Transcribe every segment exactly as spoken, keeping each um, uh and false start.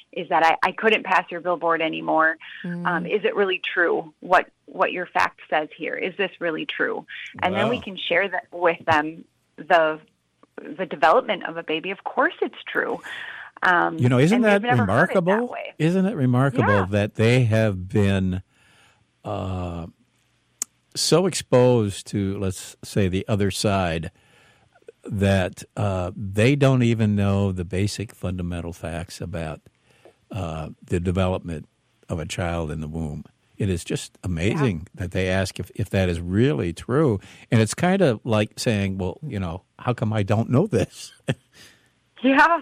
is that I, I couldn't pass your billboard anymore. Mm. Um, is it really true? What what your fact says here? Is this really true? And wow. then we can share that with them, the the development of a baby. Of course it's true. Um, you know, isn't that remarkable? That isn't it remarkable yeah. that they have been uh, so exposed to, let's say, the other side that uh, they don't even know the basic fundamental facts about uh, the development of a child in the womb. It is just amazing yeah. that they ask if, if that is really true. And it's kind of like saying, well, you know, how come I don't know this? yeah.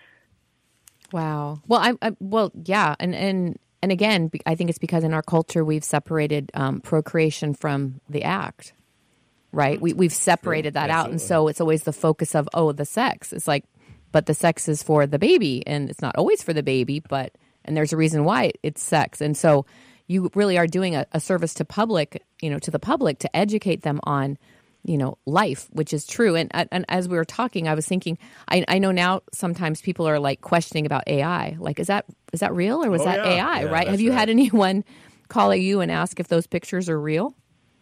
Wow. Well, I, I well, yeah. And, and, and again, I think it's because in our culture, we've separated um, procreation from the act, right? We, we've separated that Absolutely. out. And so it's always the focus of, oh, the sex. It's like, but the sex is for the baby, and it's not always for the baby, but, and there's a reason why it's sex. And so you really are doing a, a service to public, you know, to the public to educate them on, you know, life, which is true. And, and as we were talking, I was thinking, I, I know now sometimes people are like questioning about A I. Like, is that is that real or was oh, that yeah. A I, yeah, right? Have you right. had anyone call you and ask if those pictures are real?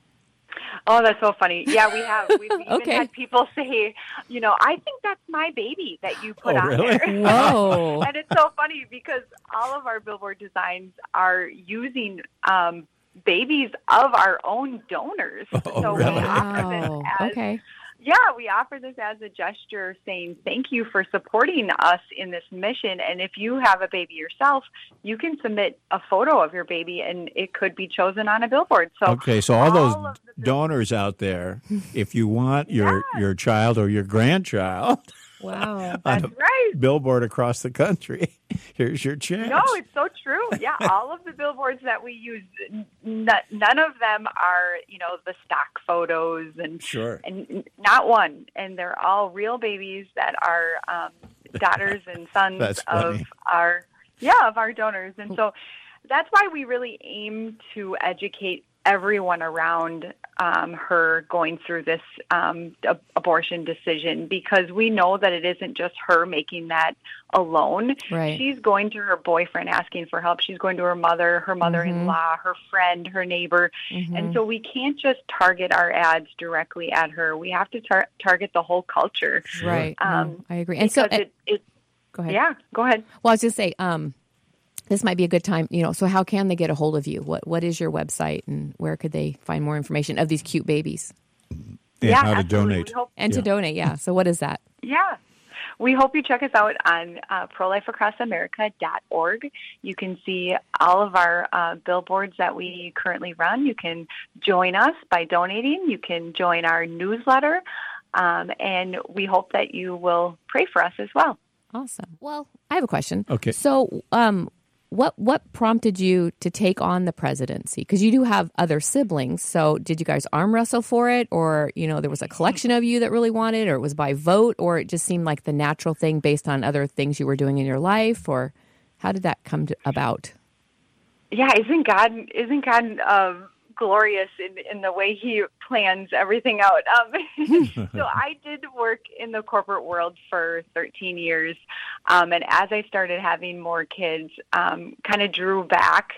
Oh, that's so funny. Yeah, we have. We've even okay. had people say, you know, I think that's my baby that you put oh, on really? there. Whoa. And it's so funny because all of our billboard designs are using um, babies of our own donors. Oh, so really? we offer this Wow. as, okay. Yeah, we offer this as a gesture saying thank you for supporting us in this mission. And if you have a baby yourself, you can submit a photo of your baby and it could be chosen on a billboard. So okay, so all, all those the donors out there, if you want your, yeah. your child or your grandchild Wow. That's on a right. billboard across the country, here's your chance. No, it's so true. Yeah, all of the billboards that we use, n- none of them are, you know, the stock photos, and sure, and not one. And they're all real babies that are um, daughters and sons That's of funny. our, yeah, of our donors. And so that's why we really aim to educate everyone around um, her going through this um, ab- abortion decision, because we know that it isn't just her making that alone. Right. She's going to her boyfriend asking for help. She's going to her mother, her mother-in-law, mm-hmm. her friend, her neighbor. Mm-hmm. And so we can't just target our ads directly at her. We have to tar- target the whole culture. Sure. Right. Um, no, I agree. And so it, it, go ahead. Yeah, go ahead. Well, I was just say, um, this might be a good time, you know, so how can they get a hold of you? What What is your website, and where could they find more information of these cute babies? And yeah, how to absolutely. donate. Hope, and yeah. to donate, yeah. So what is that? Yeah. We hope you check us out on uh, pro life across america dot org. You can see all of our uh, billboards that we currently run. You can join us by donating. You can join our newsletter. Um, and we hope that you will pray for us as well. Awesome. Well, I have a question. Okay. So um, what what prompted you to take on the presidency? Because you do have other siblings. So did you guys arm wrestle for it? Or, you know, there was a collection of you that really wanted, or it was by vote, or it just seemed like the natural thing based on other things you were doing in your life? Or how did that come to, about? Yeah, isn't God, isn't God um, glorious in, in the way he plans everything out? Um, so I did work in the corporate world for thirteen years. Um, and as I started having more kids, um, kind of drew back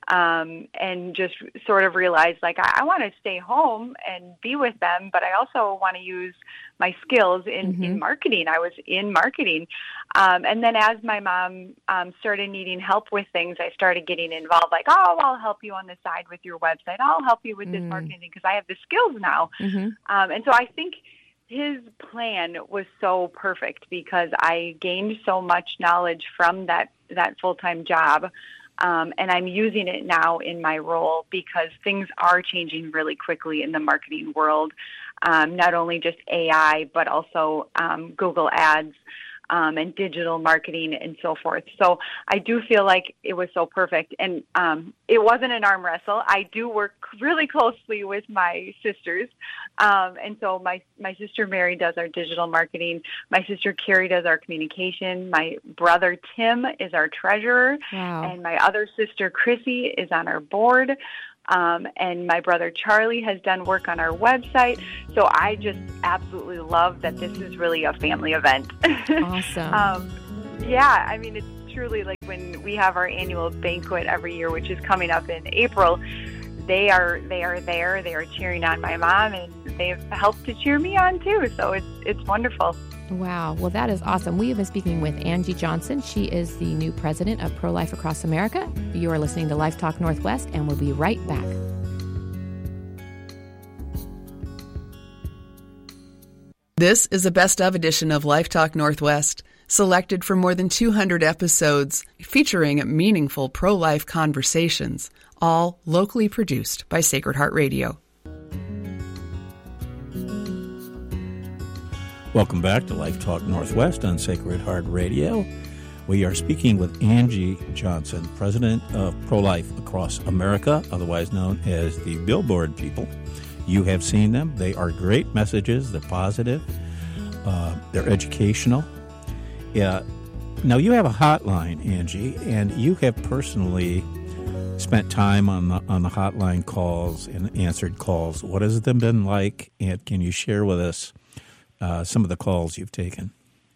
um, and just sort of realized, like, I, I want to stay home and be with them, but I also want to use my skills in, mm-hmm. in marketing. I was in marketing. Um, and then as my mom um, started needing help with things, I started getting involved, like, oh, I'll help you on the side with your website. I'll help you with mm-hmm. this marketing because I have the skills now. Mm-hmm. Um, and so I think his plan was so perfect because I gained so much knowledge from that, that full-time job. Um, and I'm using it now in my role because things are changing really quickly in the marketing world, um, not only just A I, but also um, Google Ads um, and digital marketing and so forth. So I do feel like it was so perfect. And um, it wasn't an arm wrestle. I do work really closely with my sisters. Um, and so my, my sister Mary does our digital marketing. My sister Carrie does our communication. My brother Tim is our treasurer. Wow. And my other sister Chrissy is on our board. Um, and my brother Charlie has done work on our website. So I just absolutely love that this is really a family event. Awesome. um, yeah, I mean, it's truly, like when we have our annual banquet every year, which is coming up in April, they are they are there. They are cheering on my mom, and they've helped to cheer me on too. So it's it's wonderful. Wow. Well, that is awesome. We have been speaking with Angie Johnson. She is the new president of Pro-Life Across America. You are listening to Life Talk Northwest, and we'll be right back. This is a best-of edition of Life Talk Northwest, selected from more than two hundred episodes featuring meaningful pro-life conversations, all locally produced by Sacred Heart Radio. Welcome back to Life Talk Northwest on Sacred Heart Radio. We are speaking with Angie Johnson, president of Pro-Life Across America, otherwise known as the Billboard People. You have seen them. They are great messages. They're positive. Uh, they're educational. Yeah. Now, you have a hotline, Angie, and you have personally spent time on the, on the hotline calls and answered calls. What has it been like, and can you share with us Uh, some of the calls you've taken?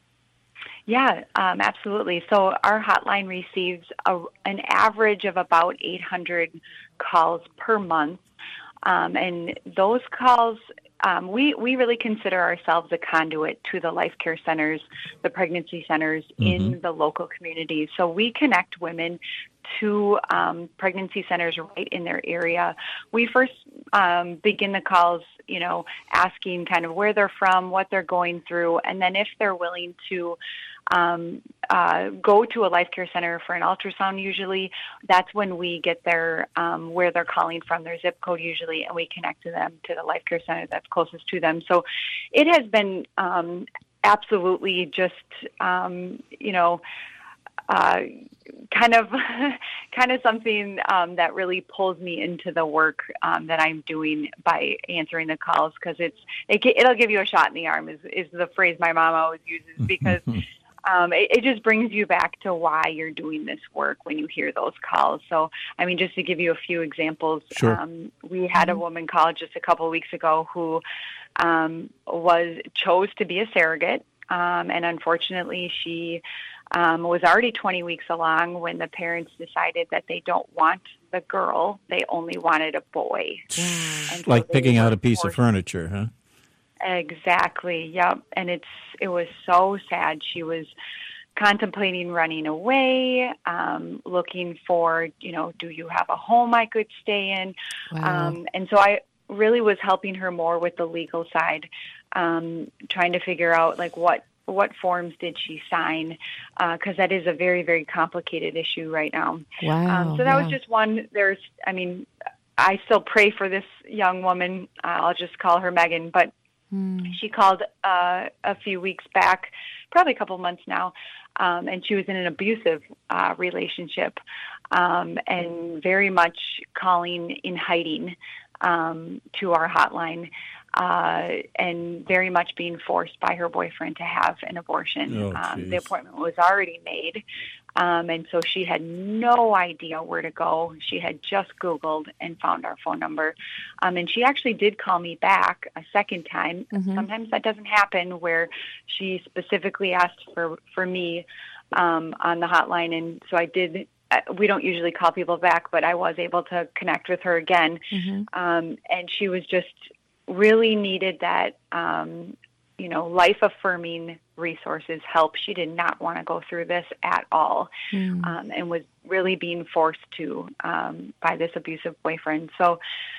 Yeah, um, absolutely. So our hotline receives a, an average of about eight hundred calls per month. Um, and those calls, um, we, we really consider ourselves a conduit to the life care centers, the pregnancy centers mm-hmm. in the local communities. So we connect women to um, pregnancy centers right in their area. We first um, begin the calls, you know, asking kind of where they're from, what they're going through, and then if they're willing to um, uh, go to a life care center for an ultrasound, usually that's when we get their um, where they're calling from, their zip code usually, and we connect to them to the life care center that's closest to them. So it has been um, absolutely just, um, you know, Uh, kind of, kind of something um, that really pulls me into the work um, that I'm doing by answering the calls, because it's it, it'll give you a shot in the arm is, is the phrase my mom always uses, because um, it, it just brings you back to why you're doing this work when you hear those calls. So, I mean, just to give you a few examples, sure. um, we had a woman call just a couple of weeks ago who um, was chose to be a surrogate, um, and unfortunately, she. Um, was already twenty weeks along when the parents decided that they don't want the girl. They only wanted a boy. And so like picking out a piece forced. of furniture, huh? Exactly, yep. And it's it was so sad. She was contemplating running away, um, looking for, you know, do you have a home I could stay in? Wow. Um, and so I really was helping her more with the legal side, um, trying to figure out, like, what what forms did she sign? Because uh, that is a very, very complicated issue right now. Wow. Um, so that yeah. was just one. There's, I mean, I still pray for this young woman. Uh, I'll just call her Megan, but hmm. she called uh, a few weeks back, probably a couple months now, um, and she was in an abusive uh, relationship, um, and very much calling in hiding um, to our hotline. Uh, and very much being forced by her boyfriend to have an abortion. Oh, um, the appointment was already made, um, and so she had no idea where to go. She had just Googled and found our phone number, um, and she actually did call me back a second time. Mm-hmm. Sometimes that doesn't happen, where she specifically asked for, for me um, on the hotline, and so I did. We don't usually call people back, but I was able to connect with her again, mm-hmm. um, and she was just really needed that, um, you know, life-affirming resources help. She did not want to go through this at all, mm. um, and was really being forced to um, by this abusive boyfriend. So,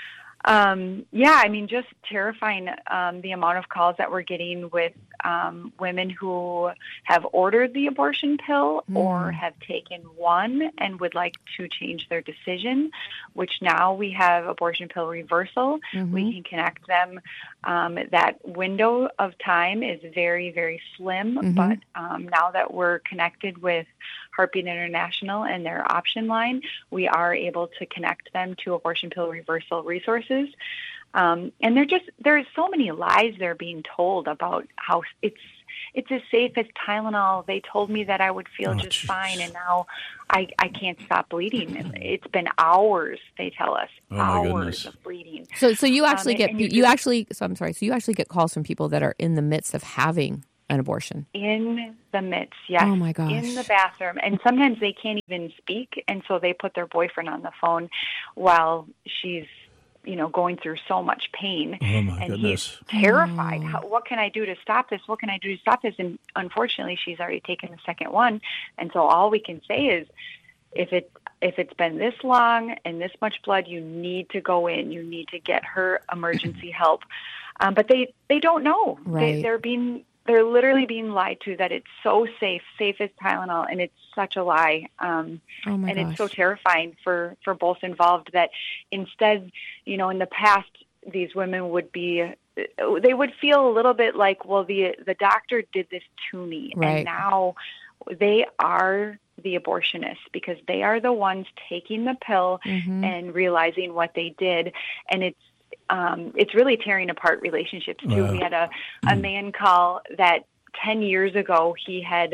um, yeah, I mean, just terrifying um, the amount of calls that we're getting with um, women who have ordered the abortion pill mm. or have taken one and would like to change their decision, which now we have abortion pill reversal. Mm-hmm. We can connect them. Um, that window of time is very, very slim, mm-hmm. but um, now that we're connected with Heartbeat International and their option line, we are able to connect them to abortion pill reversal resources. Um, and they're just, there's so many lies they're being told about how it's it's as safe as Tylenol. They told me that I would feel oh, just geez. fine, and now I, I can't stop bleeding. It's been hours, they tell us, oh, hours of bleeding. So so you actually um, get, and, you, and you just, actually, so I'm sorry, so you actually get calls from people that are in the midst of having an abortion. In the midst, yes. Oh, my gosh. In the bathroom. And sometimes they can't even speak, and so they put their boyfriend on the phone while she's, you know, going through so much pain. Oh, my and goodness. he's terrified. How, what can I do to stop this? What can I do to stop this? And unfortunately, she's already taken the second one. And so all we can say is, if it if it's been this long and this much blood, you need to go in. You need to get her emergency help. Um, but they, they don't know. Right. They, they're being they're literally being lied to that it's so safe, safe as Tylenol, and it's such a lie. Um, Oh my and gosh. it's so terrifying for, for both involved that instead, you know, in the past, these women would be, they would feel a little bit like, well, the the doctor did this to me. Right. And now they are the abortionists because they are the ones taking the pill Mhm. and realizing what they did. And it's, um, it's really tearing apart relationships too. Wow. We had a, a man call that ten years ago he had,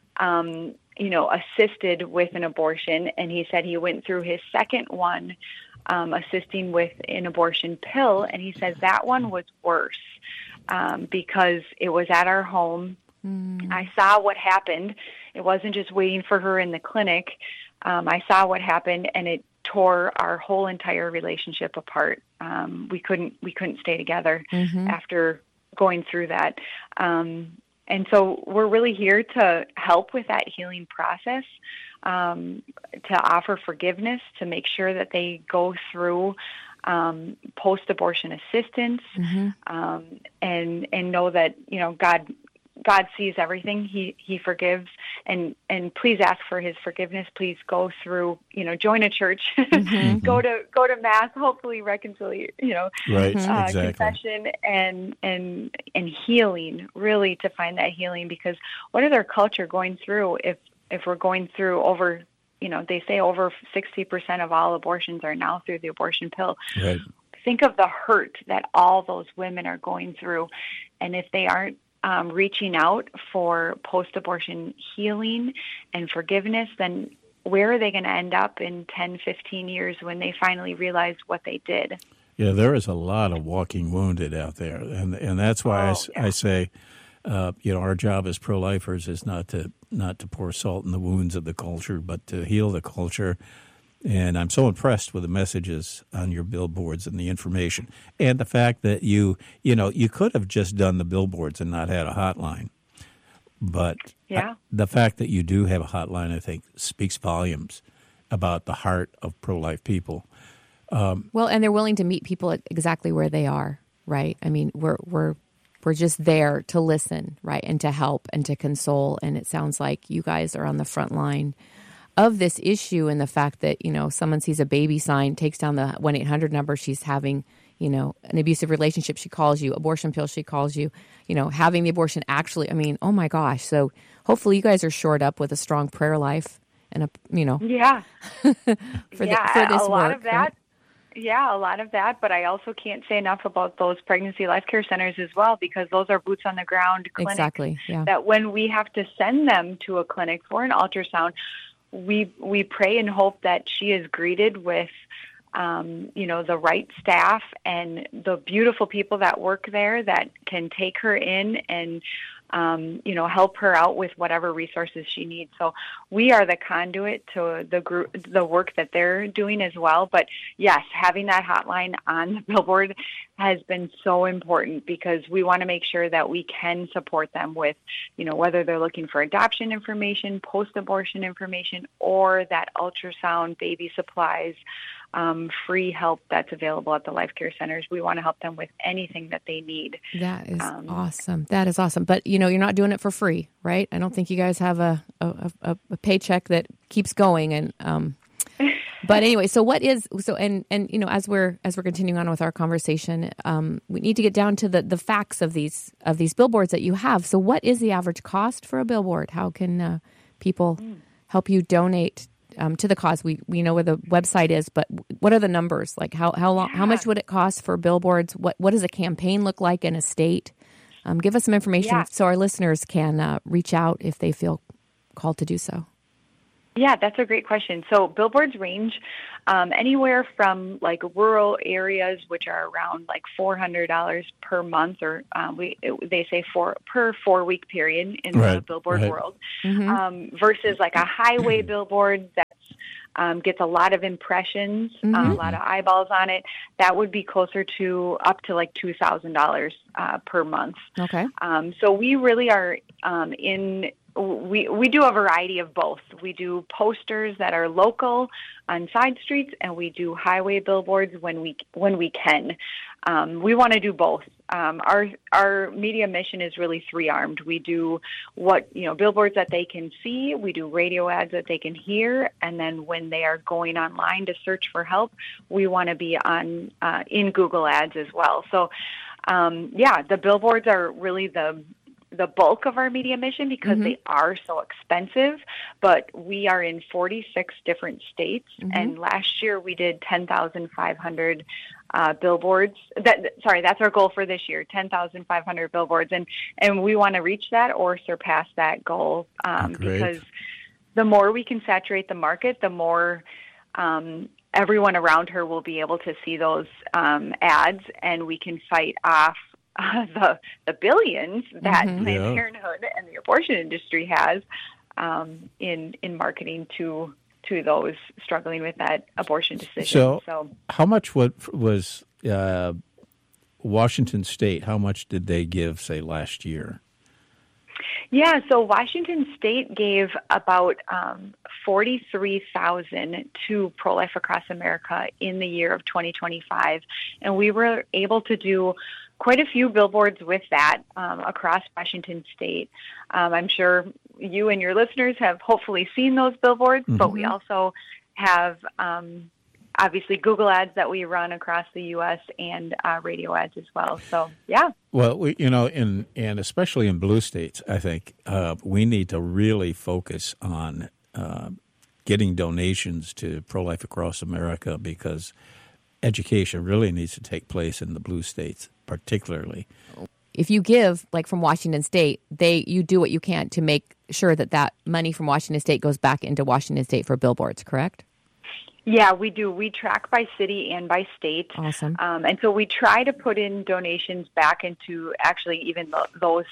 um, you know, assisted with an abortion, and he said he went through his second one, um, assisting with an abortion pill, and he said that one was worse um, because it was at our home. Mm. I saw what happened. It wasn't just waiting for her in the clinic. Um, I saw what happened, and it tore our whole entire relationship apart. Um, we couldn't we couldn't stay together Mhm. after going through that. Um, and so we're really here to help with that healing process, um, to offer forgiveness, to make sure that they go through um, post-abortion assistance, Mhm. um, and and know that, you know, God God sees everything. He he forgives, and and please ask for His forgiveness. Please go through, you know, join a church, Mhm. go to go to mass, hopefully reconciliate, you know, Right, Mhm. uh, exactly. confession and and and healing, really to find that healing. Because what is our culture going through if if we're going through over, you know, they say over sixty percent of all abortions are now through the abortion pill. Right. Think of the hurt that all those women are going through, and if they aren't um, reaching out for post-abortion healing and forgiveness, then where are they going to end up in ten, fifteen years when they finally realize what they did? Yeah, there is a lot of walking wounded out there, and and that's why I, Oh, s- yeah. I say, uh, you know, our job as pro-lifers is not to not to pour salt in the wounds of the culture, but to heal the culture. And I'm so impressed with the messages on your billboards and the information, and the fact that you, you know, you could have just done the billboards and not had a hotline, but Yeah. I- the fact that you do have a hotline, I think, speaks volumes about the heart of pro-life people. Well, and they're willing to meet people at exactly where they are, right? I mean, we're we're we're just there to listen, right, and to help and to console. And it sounds like you guys are on the front line of this issue, and the fact that, you know, someone sees a baby sign, takes down the one eight hundred number, she's having, you know, an abusive relationship, she calls you, abortion pill, she calls you, you know, having the abortion actually, I mean, oh my gosh. So hopefully you guys are shored up with a strong prayer life and a, you know, Yeah. for, the, yeah, for this a lot work. of that. right? Yeah, a lot of that, but I also can't say enough about those pregnancy life care centers as well, because those are boots on the ground clinics. Exactly, yeah. That when we have to send them to a clinic for an ultrasound, we we pray and hope that she is greeted with, um, you know, the right staff and the beautiful people that work there that can take her in and, um, you know, help her out with whatever resources she needs. So we are the conduit to the group, the work that they're doing as well. But yes, having that hotline on the billboard has been so important, because we want to make sure that we can support them with, you know, whether they're looking for adoption information, post-abortion information, or that ultrasound, baby supplies, um, free help that's available at the life care centers. We want to help them with anything that they need. That is Um, awesome. That is awesome. But, you know, you're not doing it for free, right? I don't think you guys have a a, a, a paycheck that keeps going. And um, but anyway, so what is so and and you know, as we're as we're continuing on with our conversation, um, we need to get down to the the facts of these of these billboards that you have. So, what is the average cost for a billboard? How can uh, people help you donate um, to the cause? We we know where the website is, but what are the numbers? Like how how long? How much would it cost for billboards? What what does a campaign look like in a state? Um, give us some information Yeah. so our listeners can uh, reach out if they feel called to do so. Yeah, that's a great question. So billboards range um, anywhere from like rural areas, which are around like four hundred dollars per month, or um, we they say for per four week period in right, the billboard right. world, Mm-hmm. um, versus like a highway billboard that's Um, gets a lot of impressions, Mm-hmm. uh, a lot of eyeballs on it. That would be closer to up to like two thousand dollars uh, per month. Okay. Um, so we really are um, in. We we do a variety of both. We do posters that are local on side streets, and we do highway billboards when we when we can. Um, we want to do both. Um, our our media mission is really three armed. We do what you know billboards that they can see. We do radio ads that they can hear, and then when they are going online to search for help, we want to be on uh, in Google Ads as well. So, um, yeah, the billboards are really the the bulk of our media mission because Mhm. they are so expensive, but we are in forty-six different states. Mhm. And last year we did ten thousand five hundred uh, billboards. That, sorry, that's our goal for this year, ten thousand five hundred billboards. And, and we want to reach that or surpass that goal um, Great. because the more we can saturate the market, the more um, everyone around her will be able to see those um, ads, and we can fight off Uh, the the billions that Mhm. Planned Yeah. Parenthood and the abortion industry has um, in in marketing to to those struggling with that abortion decision. So, so how much what was uh, Washington State? How much did they give, say, last year? yeah, so Washington State gave about um, forty-three thousand to Pro-Life Across America in the year of twenty twenty-five, and we were able to do quite a few billboards with that um, across Washington State. Um, I'm sure you and your listeners have hopefully seen those billboards, but we also have um, obviously Google ads that we run across the U S and uh, radio ads as well. So, yeah. Well, we, you know, in and especially in blue states, I think uh, we need to really focus on uh, getting donations to Pro-Life Across America because education really needs to take place in the blue states, particularly. If you give, like from Washington State, they you do what you can to make sure that that money from Washington State goes back into Washington State for billboards, correct? Yeah, we do. We track by city and by state. Awesome. Um, and so we try to put in donations back into actually even the, those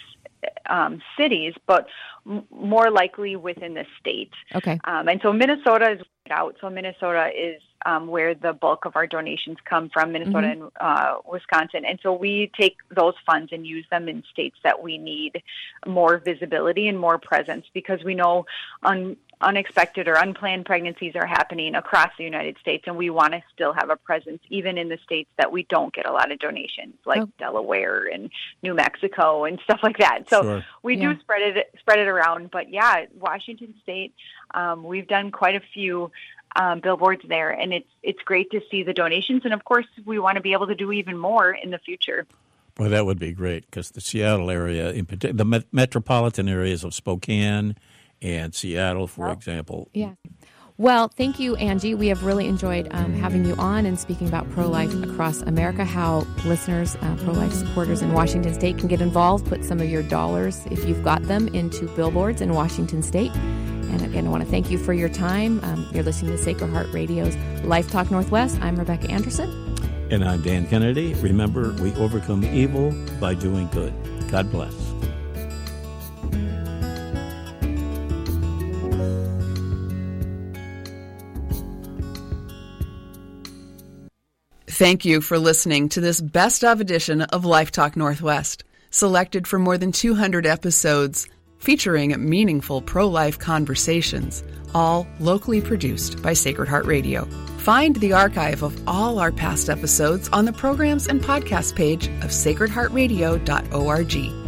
um, cities, but m- more likely within the state. Okay. Um, and so Minnesota is out. So Minnesota is um, where the bulk of our donations come from, Minnesota Mm-hmm. and uh, Wisconsin. And so we take those funds and use them in states that we need more visibility and more presence because we know on unexpected or unplanned pregnancies are happening across the United States, and we want to still have a presence even in the states that we don't get a lot of donations, like Oh. Delaware and New Mexico and stuff like that. So Sure. we Yeah. do spread it spread it around. But yeah, Washington State, um, we've done quite a few um, billboards there, and it's it's great to see the donations. And of course, we want to be able to do even more in the future. Well, that would be great because the Seattle area, in particular, the met- metropolitan areas of Spokane and Seattle, for example. Yeah. Well, thank you, Angie. We have really enjoyed um, having you on and speaking about pro-life across America, how listeners, uh, pro-life supporters in Washington State can get involved, put some of your dollars, if you've got them, into billboards in Washington State. And again, I want to thank you for your time. Um, you're listening to Sacred Heart Radio's Life Talk Northwest. I'm Rebecca Anderson. And I'm Dan Kennedy. Remember, we overcome evil by doing good. God bless. Thank you for listening to this best of edition of Life Talk Northwest, selected from more than two hundred episodes featuring meaningful pro-life conversations, all locally produced by Sacred Heart Radio. Find the archive of all our past episodes on the programs and podcast page of sacred heart radio dot org.